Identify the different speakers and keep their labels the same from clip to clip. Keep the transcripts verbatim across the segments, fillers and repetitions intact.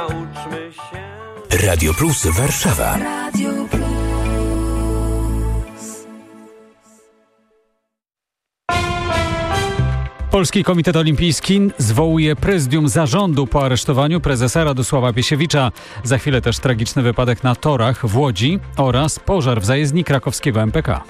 Speaker 1: Radio Plus Warszawa. Radio Plus.
Speaker 2: Polski Komitet Olimpijski zwołuje prezydium zarządu po aresztowaniu prezesa Radosława Piesiewicza. Za chwilę też tragiczny wypadek na torach w Łodzi oraz pożar w zajezdni krakowskiego M P K.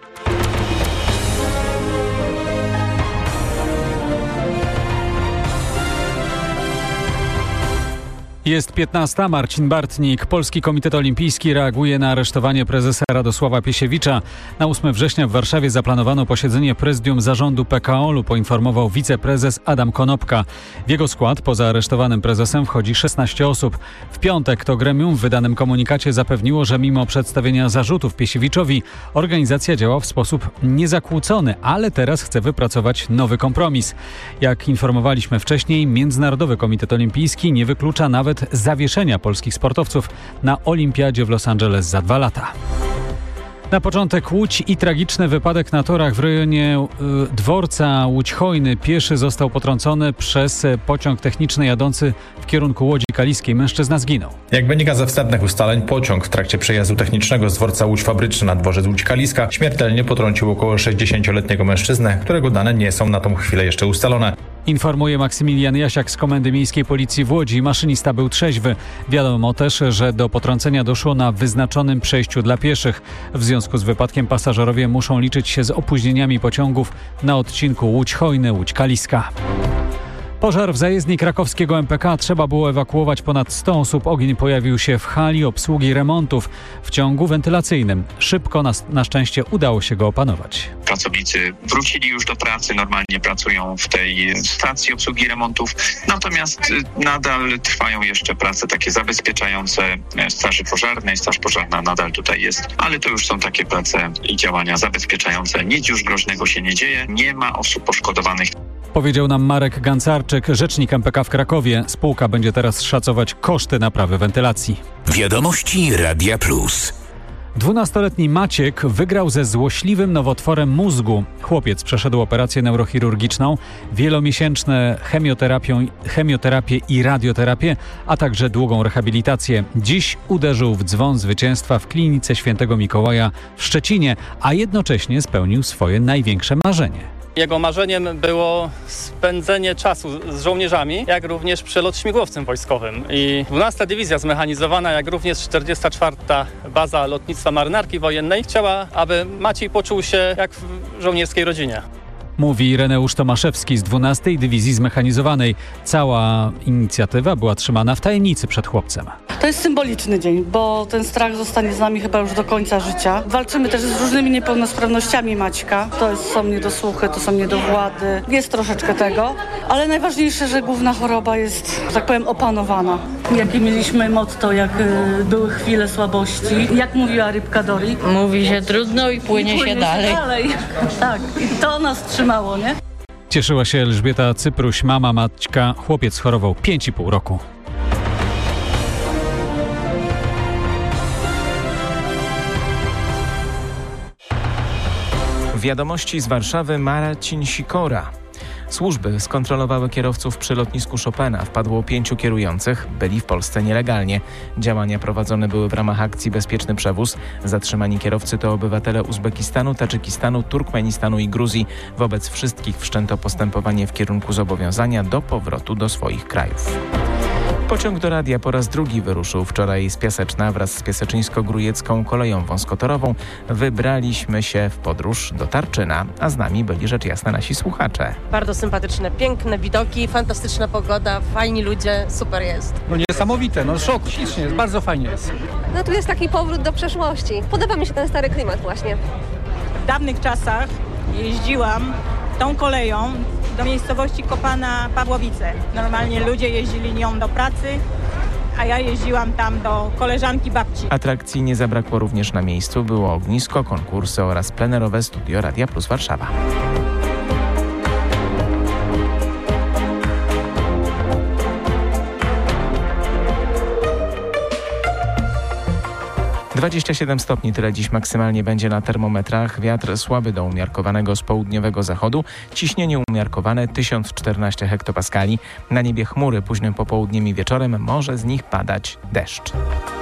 Speaker 2: Jest piętnasta. Marcin Bartnik. Polski Komitet Olimpijski reaguje na aresztowanie prezesa Radosława Piesiewicza. Na ósmego września w Warszawie zaplanowano posiedzenie prezydium zarządu P K O L u, poinformował wiceprezes Adam Konopka. W jego skład poza aresztowanym prezesem wchodzi szesnaście osób. W piątek to gremium w wydanym komunikacie zapewniło, że mimo przedstawienia zarzutów Piesiewiczowi organizacja działa w sposób niezakłócony, ale teraz chce wypracować nowy kompromis. Jak informowaliśmy wcześniej, Międzynarodowy Komitet Olimpijski nie wyklucza nawet zawieszenia polskich sportowców na Olimpiadzie w Los Angeles za dwa lata. Na początek Łódź i tragiczny wypadek na torach w rejonie y, dworca Łódź-Hojny. Pieszy został potrącony przez pociąg techniczny jadący w kierunku Łodzi Kaliskiej. Mężczyzna zginął.
Speaker 3: Jak wynika ze wstępnych ustaleń, pociąg w trakcie przejazdu technicznego z dworca Łódź Fabryczny na dworzec Łódź Kaliska śmiertelnie potrącił około sześćdziesięcioletniego mężczyznę, którego dane nie są na tą chwilę jeszcze ustalone.
Speaker 2: Informuje Maksymilian Jasiak z Komendy Miejskiej Policji w Łodzi. Maszynista był trzeźwy. Wiadomo też, że do potrącenia doszło na wyznaczonym przejściu dla pieszych. W związku z wypadkiem pasażerowie muszą liczyć się z opóźnieniami pociągów na odcinku Łódź-Hojny, Łódź-Kaliska. Pożar w zajezdni krakowskiego M P K. Trzeba było ewakuować ponad sto osób. Ogień pojawił się w hali obsługi remontów w ciągu wentylacyjnym. Szybko na, na szczęście udało się go opanować.
Speaker 4: Pracownicy wrócili już do pracy, normalnie pracują w tej stacji obsługi remontów, natomiast nadal trwają jeszcze prace takie zabezpieczające straży pożarnej. Straż pożarna nadal tutaj jest, ale to już są takie prace i działania zabezpieczające. Nic już groźnego się nie dzieje, nie ma osób poszkodowanych.
Speaker 2: Powiedział nam Marek Gancarczyk, rzecznik M P K w Krakowie. Spółka będzie teraz szacować koszty naprawy wentylacji.
Speaker 1: Wiadomości Radia Plus.
Speaker 2: Dwunastoletni Maciek wygrał ze złośliwym nowotworem mózgu. Chłopiec przeszedł operację neurochirurgiczną, wielomiesięczne chemioterapią, chemioterapię i radioterapię, a także długą rehabilitację. Dziś uderzył w dzwon zwycięstwa w klinice Świętego Mikołaja w Szczecinie, a jednocześnie spełnił swoje największe marzenie.
Speaker 5: Jego marzeniem było spędzenie czasu z żołnierzami, jak również przelot śmigłowcem wojskowym. I dwunasta Dywizja Zmechanizowana, jak również czterdziesta czwarta Baza Lotnictwa Marynarki Wojennej chciała, aby Maciej poczuł się jak w żołnierskiej rodzinie.
Speaker 2: Mówi Ireneusz Tomaszewski z dwunastej Dywizji Zmechanizowanej. Cała inicjatywa była trzymana w tajemnicy przed chłopcem.
Speaker 6: To jest symboliczny dzień, bo ten strach zostanie z nami chyba już do końca życia. Walczymy też z różnymi niepełnosprawnościami Maćka. To jest, są niedosłuchy, to są niedowłady. Jest troszeczkę tego, ale najważniejsze, że główna choroba jest, że tak powiem, opanowana. Jakie mieliśmy motto, jak y, były chwile słabości. Jak mówiła Rybka Dori?
Speaker 7: Mówi się trudno i płynie, I płynie się, się dalej.
Speaker 6: dalej. Tak, i to nas trzymało, nie?
Speaker 2: Cieszyła się Elżbieta Cypruś, mama Maćka. Chłopiec chorował pięć i pół roku.
Speaker 8: Wiadomości z Warszawy. Marcin Sikora. Służby skontrolowały kierowców przy lotnisku Chopina. Wpadło pięciu kierujących. Byli w Polsce nielegalnie. Działania prowadzone były w ramach akcji Bezpieczny Przewóz. Zatrzymani kierowcy to obywatele Uzbekistanu, Tadżykistanu, Turkmenistanu i Gruzji. Wobec wszystkich wszczęto postępowanie w kierunku zobowiązania do powrotu do swoich krajów. Pociąg do radia po raz drugi wyruszył wczoraj z Piaseczna wraz z Piaseczyńsko-Grójecką koleją wąskotorową. Wybraliśmy się w podróż do Tarczyna, a z nami byli rzecz jasna nasi słuchacze.
Speaker 9: Bardzo sympatyczne, piękne widoki, fantastyczna pogoda, fajni ludzie, super jest.
Speaker 10: No niesamowite, no szok, ślicznie jest, bardzo fajnie jest.
Speaker 11: No tu jest taki powrót do przeszłości. Podoba mi się ten stary klimat właśnie.
Speaker 12: W dawnych czasach jeździłam tą koleją do miejscowości Kopana Pawłowice. Normalnie ludzie jeździli nią do pracy, a ja jeździłam tam do koleżanki babci.
Speaker 8: Atrakcji nie zabrakło również na miejscu. Było ognisko, konkursy oraz plenerowe studio Radia Plus Warszawa. dwadzieścia siedem stopni, tyle dziś maksymalnie będzie na termometrach. Wiatr słaby do umiarkowanego z południowego zachodu. Ciśnienie umiarkowane tysiąc czternaście hektopaskali. Na niebie chmury, późnym popołudniem i wieczorem może z nich padać deszcz.